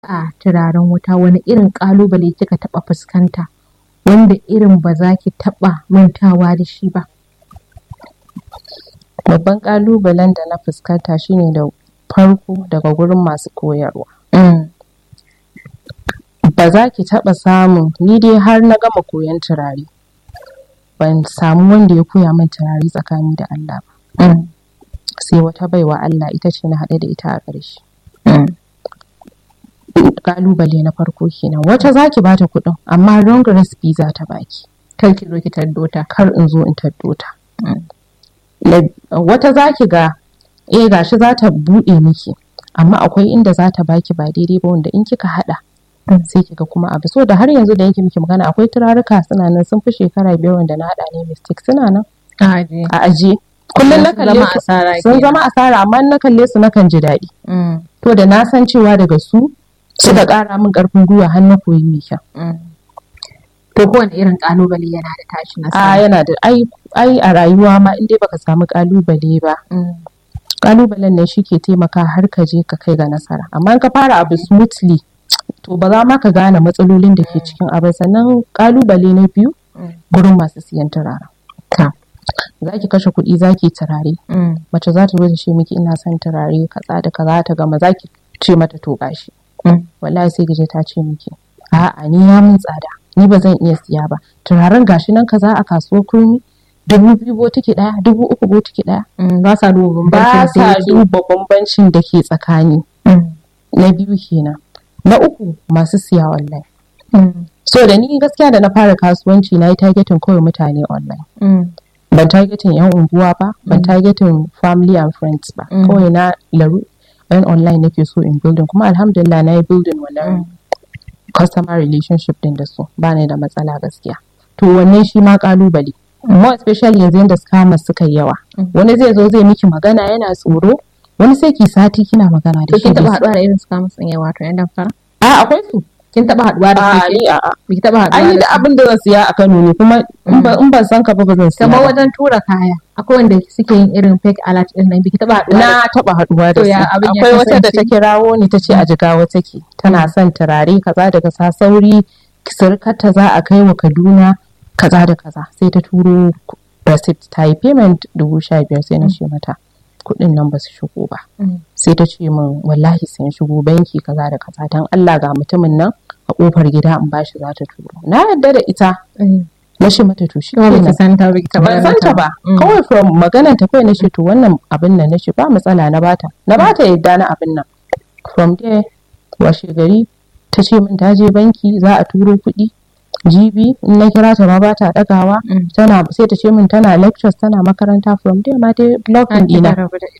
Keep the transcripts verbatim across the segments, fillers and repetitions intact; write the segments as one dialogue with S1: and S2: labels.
S1: a turaren wuta wani irin ƙalubale kika taɓa fuskanta wanda irin ba za ki taɓa mantawa da shi ba?
S2: Babban ƙalubalen da na fuskanta shine da farko daga gurin masu koyarwa. Ba za ki taɓa samun, ni dai har na gama koyon turare ban samu wanda ya koya min turare tsakani da Allah ba. Sai wata baiwa Allah ita ce na haɗe da ita a ƙarshe. Ƙalubale na farko kenan. Wata za ki bata kuɗin amma wrong recipe za ta baki.
S1: Kar ki zo ki taddo ta.
S2: Kar in zo in taddo ta. Wata za ki ga eh gashi za ta buɗe miki amma akwai inda za ta baki ba daidai ba wanda in kika haɗa sai kika kuma abu. So da har yanzu da yake miki magana akwai turaruka suna nan sun fi shekara biyar wanda na haɗa ne mistake suna nan a ajiye. Kullum na kalle su sun zama asara amma na kalle su nakan ji daɗi. To da na san cewa daga su suka ƙara min ƙarfin gwiwa har na koyi mai kyau.
S1: To kowane irin ƙalubale yana da tashi nasara.
S2: A yana da ai ai a rayuwa ma in dai baka samu ƙalubale ba. Ƙalubalen nan shi ke taimaka har ka je ka kai ga nasara. Amma in ka fara abu smoothly to ba za ma ka gane matsalolin da ke cikin abin. Sannan ƙalubale na biyu gurin masu siyan turaren. Za ki kashe kuɗi za ki turare. Mace za ta zo ta ce miki ina son turare kaza da kaza ta gama za ki ce mata to gashi. Wallahi sai ki je ta ce miki a'a ni ya mun tsada ni ba zan iya siya ba. Turaren gashi nan kaza a kasuwar kurmi dubu biyu botiki ɗaya dubu uku botiki ɗaya.
S1: Ba sa duba
S2: ba sa duba bambancin da ke tsakani. Na biyu kenan. Na uku masu siya online. So da ni gaskiya da na fara kasuwanci na yi targeting kawai mutane online. Ban targeting yan unguwa ba, ban targeting family and friends ba. Kawai na laru yan online nake so in building kuma alhamdulillah na yi building wannan customer relationship din da su ba ni da matsala gaskiya. To wannan shi ma kalubale. More especially yanzu yanda scammers suka yi yawa. Wani zai zo zai miki magana yana tsoro, wani sai ki sati kina magana da shi.
S1: Kin taba haduwa da irin scammers din yawa to yan damfara?
S2: A akwai su.
S1: Kin taba haduwa da su?
S2: Ni a'a.
S1: Biki taba haduwa
S2: Ai da abin da zan siya a Kano ne kuma in ban san ka ba ba zan siya.
S1: Kamar wajen tura kaya. Akwai wanda suke yin irin fake alert din nan biki taba haduwa?
S2: Na taba haduwa da su. Akwai wata da ta kirawo ni ta ce a Jigawa take. Tana son turare kaza daga sa sauri surkarta za a kai wa Kaduna kaza da kaza. Sai ta turo receipt ta yi payment dubu sha biyar sai na ce mata kuɗin nan ba su shigo ba. Sai ta ce min wallahi sun shigo banki kaza da kaza dan Allah ga mutumin nan a kofar gida in bashi za ta turo. Na yarda da ita. Na ce mata to shi
S1: kenan. Ban san ta ba.
S2: Ban san ta ba. Kawai from maganar ta kai na ce to wannan abin nan na ce ba matsala na bata. Na bata yadda na abin nan. From there washe gari ta ce min ta je banki za a turo kuɗi. Jibi in na kira ta ma ba ta dagawa tana sai ta ce min tana lectures tana makaranta from there ma dai blocking dina.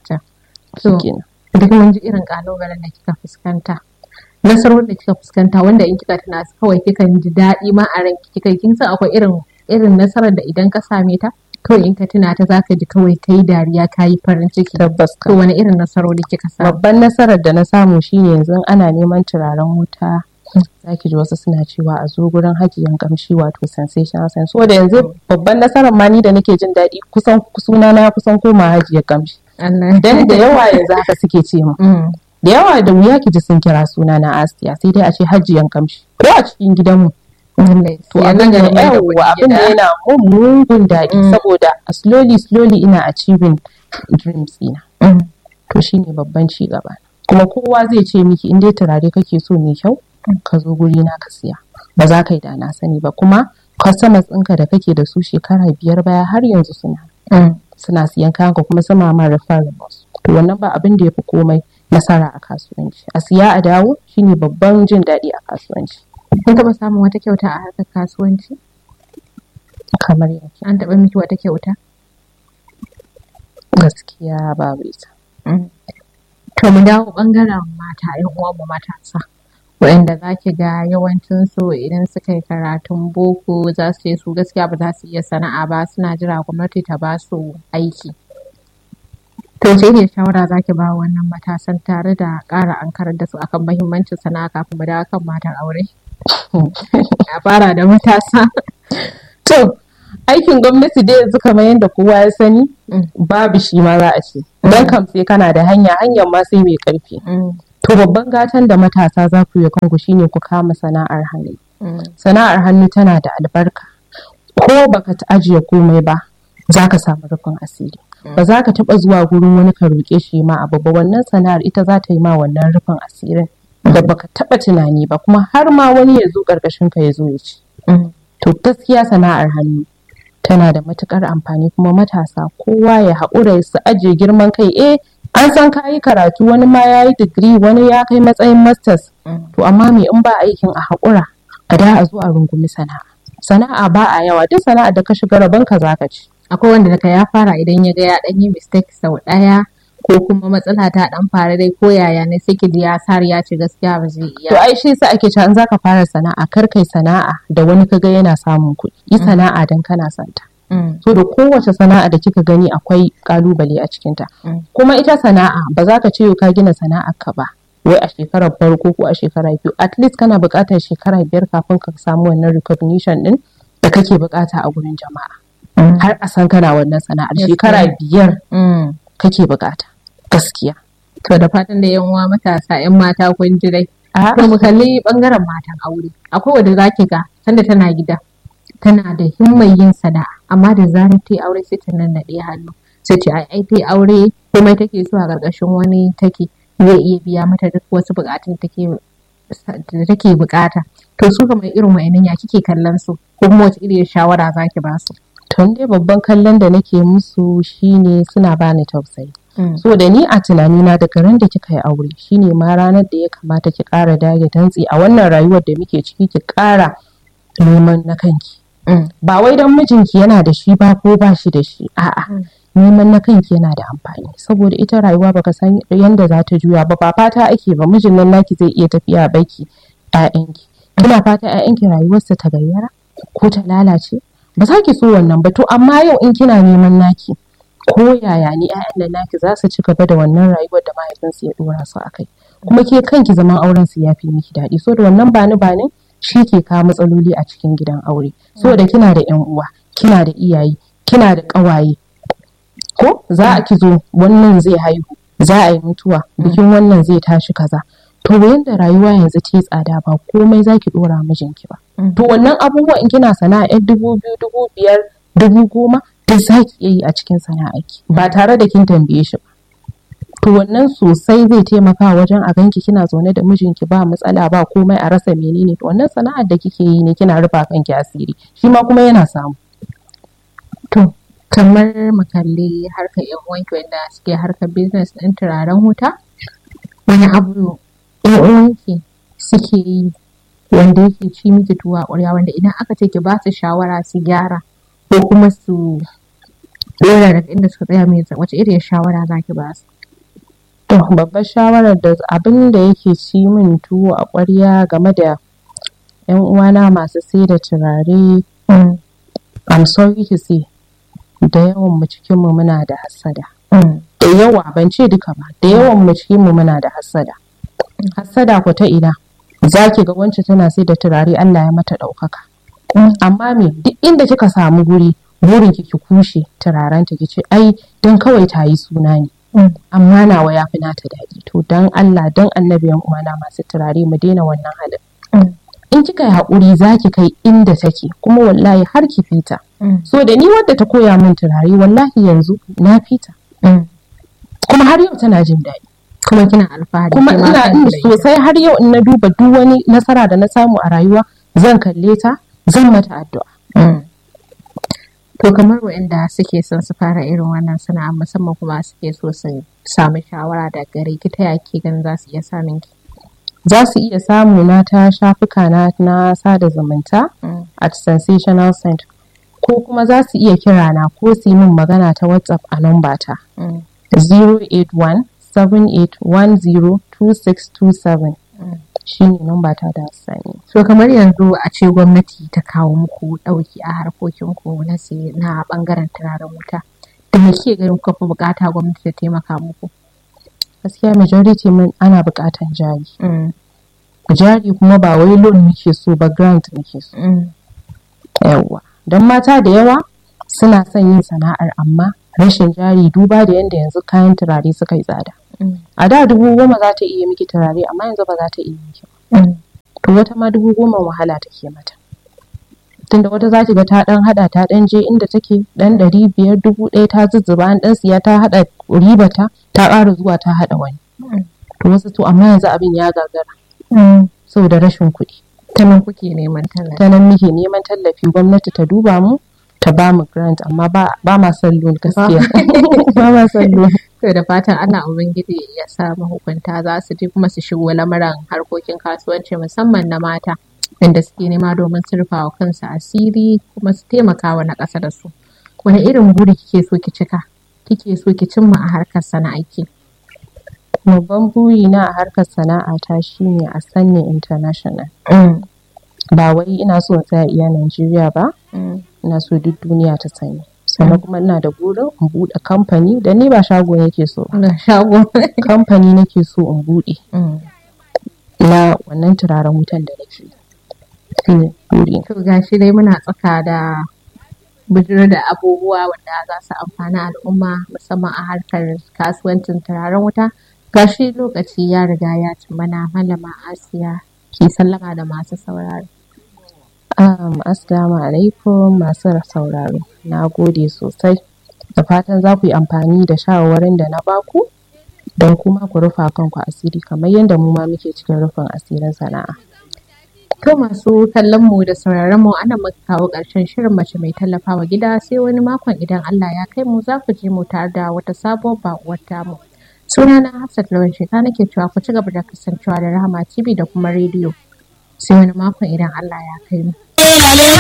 S1: So duk mun ji irin kalubalen da kika fuskanta. Nasarar da kika fuskanta wanda in kika tana kawai kikan ji daɗi ma a ranki kika kin san akwai irin irin nasarar da idan ka same ta kawai in ka tuna ta zaka ji kawai kai dariya kayi farin ciki.
S2: Tabbas.
S1: To wani irin nasarori kika samu?
S2: Babban nasarar da na samu shine yanzu ana neman turaren wuta. Zaki ji wasu suna cewa a zo gurin hajiyan kamshi wato sensational sense. So da yanzu babban nasarar ma ni da nake jin daɗi kusan suna na kusan koma hajiyar kamshi. Dan da yawa yanzu haka suke ce mu. Da yawa da wuya ki ji sun kira suna na Asiya sai dai a ce hajiyan kamshi ko a cikin gidanmu. To abin da yawa abin da yana mugun daɗi saboda slowly slowly ina achieving dreams ina. To shine babban ci gaba. Kuma kowa zai ce miki in dai turare kake so mai kyau ka zo guri na ka siya ba za ka yi da na sani ba kuma customers ɗinka da kake da su shekara biyar baya har yanzu suna suna siyan kayan ka kuma suna ma referrals. To wannan ba abin da ya fi komai nasara a kasuwanci. A siya a dawo shine babban jin daɗi a kasuwanci.
S1: Kun taɓa samun wata kyauta a harkar kasuwanci?
S2: Kamar yanzu.
S1: An taɓa miki wata kyauta?
S2: Gaskiya babu ita.
S1: To mu dawo ɓangaren mata ƴan uwanmu matasa. Waɗanda za ki ga yawancinsu idan suka yi karatun boko za su ce su gaskiya ba za su iya sana'a ba suna jira gwamnati ta ba su aiki. To sai ne shawara za ki ba wannan matasan tare da ƙara ankarar da su akan mahimmancin sana'a kafin mu dawo kan matan aure. A fara da matasa.
S2: To aikin gwamnati dai yanzu kamar yadda kowa ya sani babu shi ma za a ce. Don kam sai kana da hanya hanyar ma sai mai ƙarfi. To babban gatan da matasa za ku yi kanku shine ku kama sana'ar hannu. Sana'ar hannu tana da albarka. Ko baka ta ajiye komai ba, za ka samu rufin asiri. Ba za ka taɓa zuwa gurin wani ka roƙe shi ma abu ba, wannan sana'ar ita za ta yi ma wannan rufin asirin da baka taɓa tunani ba, kuma har ma wani ya zo ƙarƙashin ka ya zo ya ci. To gaskiya sana'ar hannu tana da matuƙar amfani, kuma matasa kowa ya haƙura su ajiye girman kai. Eh an san ka yi karatu, wani ma ya yi digiri, wani ya kai matsayin masters. To amma me in ba aikin a haƙura a da a zo a rungumi sana'a. Sana'a ba a yawa, duk sana'ar da ka shiga rabon ka zaka ci.
S1: Akwai wanda daga ya fara idan ya ga ya ɗan yi mistake sau ɗaya ko kuma matsala ta ɗan fara dai ko yaya ne sai ki ji ya sar ya ce gaskiya ba zai iya.
S2: To ai shi sa ake cewa in zaka fara sana'a kar kai sana'a da wani kaga yana samun kuɗi. Yi sana'a dan kana santa. So da kowace sana'a da kika gani akwai kalubale a cikinta. Kuma ita sana'a ba za ka ce ka gina sana'ar ka ba wai a shekarar farko ko a shekara biyu, at least kana buƙatar shekara biyar kafin ka samu wannan recognition din da kake buƙata a gurin jama'a. Har a san kana wannan sana'ar shekara biyar kake buƙata gaskiya.
S1: To da fatan da yan uwa matasa yan mata kun ji dai. To mu kalli bangaren matan aure. Akwai wanda zaki ga sanda tana gida tana da himmar yin sana'a, amma da zarar ta yi aure sai ta nannaɗe hannu sai ce ai ai ta yi aure komai take so a ƙarƙashin wani take zai iya biya mata duk wasu buƙatun da take buƙata. To su kamar irin wa'annan ya kike kallon su ko kuma wace irin shawara zaki ba su?
S2: To dai babban kallon da nake musu shine suna bani tausayi. So da ni a tunanina daga ran da kika yi aure shine ma ranar da ya kamata ki ƙara dage dantsi a wannan rayuwar da muke ciki, ki ƙara neman na kanki. Ba wai don mijinki yana da shi ba ko ba shi da shi, a'a neman na kanki yana da amfani, saboda ita rayuwa baka san yanda za ta juya ba. Ba fata ake ba mijin nan naki zai iya tafiya baki ƴaƴanki, kina fata ƴaƴanki rayuwarsa ta gayyara ko ta lalace? Ba za ki so wannan ba. To amma yau in kina neman naki, ko yaya ne ƴaƴan nan naki za su ci gaba da wannan rayuwar da mahaifinsu ya dora su akai, kuma ke kanki zaman auren su ya fi miki daɗi. So da wannan bani bani shi ke kawo matsaloli a cikin gidan aure. So da kina da ƴan uwa, kina da iyaye, kina da ƙawaye, ko za a ki zo wannan zai haihu, za a yi mutuwa, bikin wannan zai tashi kaza. To yanda rayuwa yanzu ta yi tsada ba komai za ki dora mijinki ba. To wannan abubuwa in kina sana'a yan dubu biyu, dubu biyar, dubu goma duk za ki iya yi a cikin sana'arki ba tare da kin tambaye shi ba. To wannan sosai zai taimaka wajen a ganki kina zaune da mijinki ba matsala ba komai a rasa menene. To wannan sana'ar da kike yi ne kina rufa kanki asiri, shi ma kuma yana samu.
S1: To kamar mu kalli harkar yan uwanki wanda suke harkar business ɗin turaren wuta, wani abu yan uwanki suke yi wanda yake ci miki tuwa ƙwarya, wanda idan aka ce ki ba su shawara su gyara ko kuma su dora daga inda suka tsaya, mai wace irin shawara za ki ba su?
S2: To babbar shawarar da abin da yake ci min tuwo a ƙwarya game da yan uwana masu sai da turare, I'm sorry to say da yawan mu cikin mu muna da hassada. Da yawa, ban ce duka ba, da yawan mu cikin mu muna da hassada. Hassada ko ta ina? Za ki ga wance tana sai da turare Allah ya mata ɗaukaka. Amma me duk inda kika samu guri burin ki ki kushe turaren ta, ki ce ai don kawai ta yi suna ne. Amma nawa ya fi nata daɗi. To dan Allah dan annabi yan uwana masu turare mu daina wannan halin. In kika yi haƙuri za ki kai inda take, kuma wallahi har ki fita. So da ni wadda ta koya min turare wallahi yanzu na fita. Kuma har yau tana jin daɗi.
S1: Kuma kina alfahari.
S2: Kuma ina ina sosai har yau in na duba duk wani nasara da na samu a rayuwa zan kalle ta, zan mata addu'a.
S1: To kamar waɗanda suke son su fara irin wannan sana'a, musamman kuma suke so su samu shawara da gare ki, ta yake ganin za su iya samun ki?
S2: Za su iya samu na ta shafuka na na sada zumunta at Sensational Scent, ko kuma za su iya kira na ko su yi min magana ta WhatsApp a namba ta zero eight one seven eight one zero two six two seven. Shi ne namba ta da sani.
S1: So kamar yanzu a ce gwamnati ta kawo muku ɗauki a harkokinku na na ɓangaren turaren wuta, da me ke ganin kuka fi bukata gwamnati ta taimaka muku?
S2: Gaskiya majority mun ana bukatan jari. Jari kuma ba wai loan muke so ba, grant muke so. Yawwa, don mata da yawa suna son yin sana'ar amma rashin jari, duba da yanda yanzu kayan turare suka yi tsada. A da dubu goma za ta iya miki turare amma yanzu ba za ta iya miki ba. To wata ma dubu goma wahala take mata. Tunda wata za ki ga ta dan hada ta dan je inda take dan ɗari biyar dubu ɗaya ta zuzzuba an dan siya ta hada ribata ta ƙara zuwa ta hada wani. To wasu to amma yanzu abin ya gagara saboda rashin kuɗi.
S1: Ta nan kuke neman tallafi.
S2: Ta nan muke neman tallafi, gwamnati ta duba mu ta ba mu grant amma ba ma son loan gaskiya. Ba ma son loan.
S1: To da fatan Allah ubangiji ya sa mahukunta za su je kuma su shigo lamarin harkokin kasuwanci musamman na mata inda suke nema domin su rufa wa kansu asiri kuma su taimaka wa na ƙasa da su. Wani irin buri kike so ki cika? Kike so ki cimma a harkar sana'arki?
S2: Babban buri na a harkar sana'ata shine a sanni international. Ba wai ina so in tsaya iya Najeriya ba, ina so duk duniya ta sani. Sannan kuma ina da burin in buɗe kamfani da ni ba shago nake so ba.
S1: Shago.
S2: Kamfani nake so in buɗe. Na wannan turaren wutan da nake yi.
S1: To gashi dai muna tsaka da bijiro da abubuwa wanda za su amfani al'umma musamman a harkar kasuwancin turaren wuta. Gashi lokaci ya riga ya ci mana. Malama Asiya ki sallama da masu sauraro.
S2: Um, Assalamu alaikum masu sauraro. Na gode sosai. Da fatan za ku yi amfani da shawarwarin da na baku don kuma ku rufa kanku asiri kamar yadda mu ma muke cikin rufin asirin sana'a.
S1: To masu kallon mu da sauraron mu ana muka kawo ƙarshen shirin mace mai tallafawa gida sai wani makon idan Allah ya kai mu za ku ji mu tare da wata sabuwar baƙuwar tamu. Sunana Hafsat Lawan Sheka nake cewa ku ci gaba da kasancewa da Rahama T V da kuma rediyo. Sai wani makon idan Allah ya kai mu.